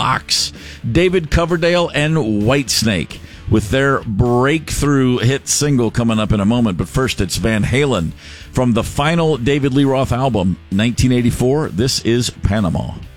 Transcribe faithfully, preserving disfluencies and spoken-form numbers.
Box, David Coverdale, and Whitesnake with their breakthrough hit single coming up in a moment. But first, it's Van Halen from the final David Lee Roth album, nineteen eighty-four. This is Panama.